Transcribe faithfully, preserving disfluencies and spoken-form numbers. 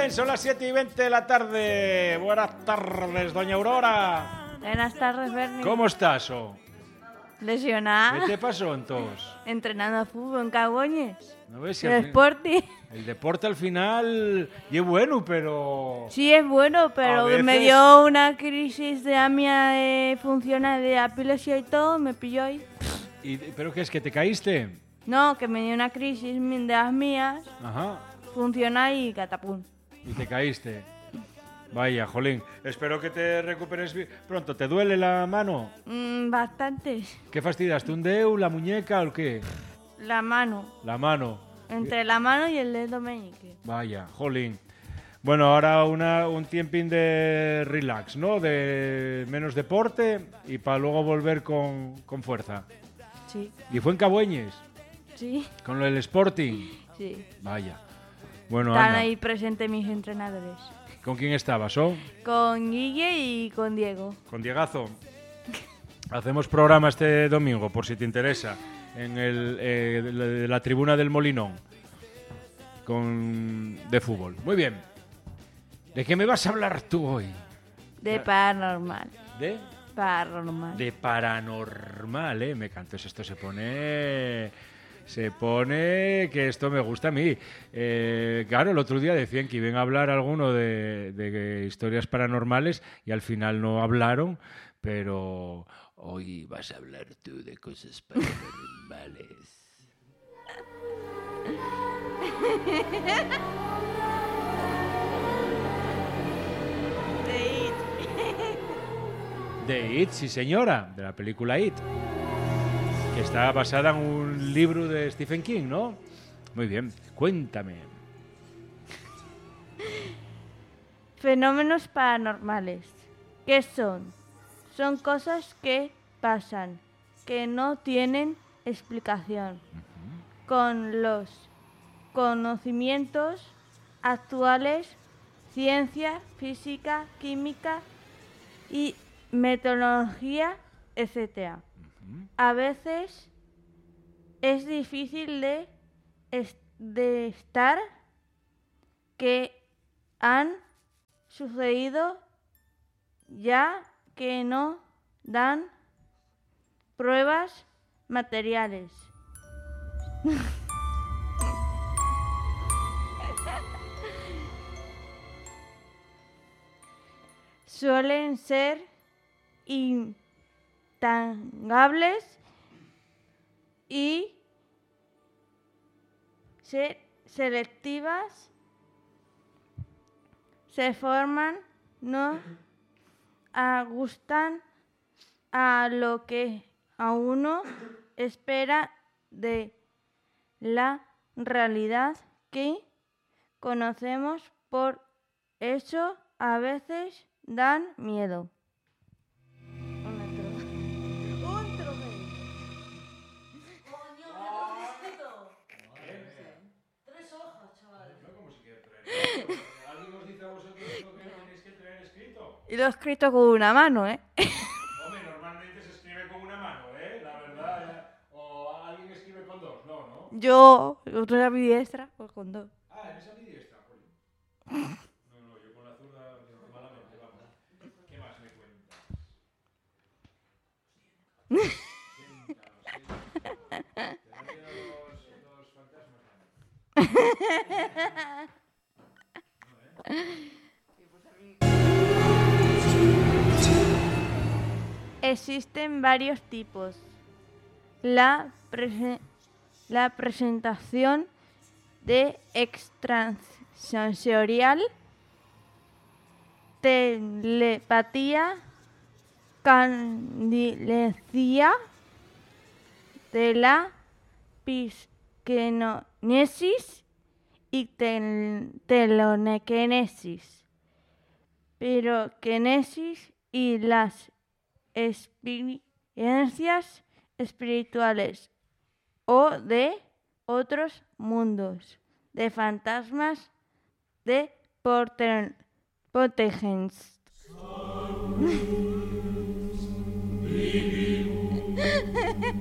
bien, son las siete y veinte de la tarde. Buenas tardes, doña Aurora. Buenas tardes, Bernie. ¿Cómo estás, oh? Lesionada. ¿Qué te pasó entonces? Entrenando a fútbol en Cagoñes. ¿No ves si El al fin- Sporting. El deporte al final y es bueno, pero... Sí, es bueno, A pero veces- me dio una crisis de amia de funcional de epilepsia y todo, me pilló ahí. y- ¿Pero qué es, que te caíste? No, que me dio una crisis de las mías, Ajá, funcional y catapum. y te caíste. Vaya, jolín. Espero que te recuperes bien. Pronto, ¿te duele la mano? Mm, bastantes. ¿Qué fastidiaste? ¿Un dedo, la muñeca o qué? La mano. La mano. Entre la mano y el dedo meñique. Vaya, jolín. Bueno, ahora una, un tiempín de relax, ¿no? De menos deporte y para luego volver con, con fuerza. Sí, Y fue en Cabueñes, sí, con lo del Sporting. sí. Vaya. Bueno, Están anda. ahí presentes mis entrenadores. ¿Con quién estabas, oh? Con Guille y con Diego. Con Diegazo. Hacemos programa este domingo, por si te interesa, en el, eh, de la- de la tribuna del Molinón, con, de fútbol. Muy bien. ¿De qué me vas a hablar tú hoy? De paranormal. ¿De? Paranormal. De paranormal, ¿eh? Me cantos, esto se pone... Se pone que esto me gusta a mí. Eh, claro, el otro día decían que iban a hablar alguno de, de historias paranormales y al final no hablaron, pero hoy vas a hablar tú de cosas paranormales. De It. De It, sí señora, de la película It, que está basada en un libro de Stephen King, ¿no? Muy bien, cuéntame. Fenómenos paranormales. ¿Qué son? Son cosas que pasan, que no tienen explicación. Con los conocimientos actuales, ciencia, física, química y metodología, etcétera. A veces es difícil de, es- de estar que han sucedido ya que no dan pruebas materiales. Suelen ser intangibles y se- selectivas, se forman, no ajustan a lo que a uno espera de la realidad que conocemos, por eso a veces dan miedo. ¿Alguien os dice a vosotros lo que tenéis que tener escrito? Y lo he escrito con una mano, ¿eh? Hombre, normalmente se escribe con una mano, ¿eh? La verdad. eh. O alguien escribe con dos, no, ¿no? Yo, otra diestra, pues con dos. Ah, eres ambidiestra, jolín. No, no, yo con la zurda malamente, vamos. ¿Qué más me cuentas? Siéntanos, siéntanos. ¿Te dan miedo los, los fantasmas? Existen varios tipos. La, prese- la presentación de extrasensorial, telepatía, candilencia, de la psiconesis y tel- telonequinesis, piroquinesis y las experiencias espirituales o de otros mundos, de fantasmas, de porten- poltergeist.